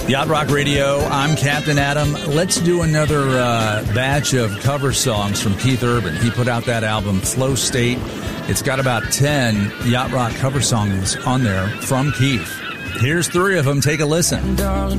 Yacht Rock Radio, I'm Captain Adam. Let's do another batch of cover songs from Keith Urban. He put out that album, Flow State. It's got about 10 Yacht Rock cover songs on there from Keith. Here's 3 of them. Take a listen. Darling,